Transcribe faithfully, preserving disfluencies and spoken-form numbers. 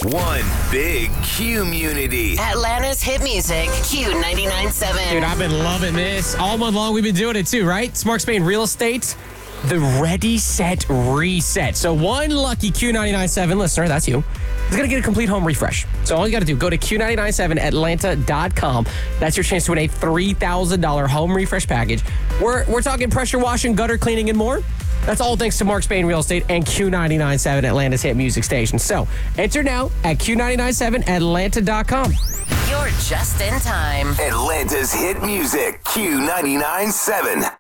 One big community. Atlanta's hit music, Q ninety-nine point seven. Dude, I've been loving this. All month long, we've been doing it too, right? Smart Spain Real Estate, the Ready, Set, Reset. So one lucky Q ninety-nine point seven listener, that's you, is going to get a complete home refresh. So all you got to do, go to Q nine nine point seven Atlanta dot com. That's your chance to win a three thousand dollars home refresh package. We're, we're talking pressure washing, gutter cleaning, and more. That's all thanks to Mark Spain Real Estate and Q ninety-nine point seven, Atlanta's hit music station. So enter now at Q nine nine seven Atlanta dot com. You're just in time. Atlanta's hit music, Q ninety-nine point seven.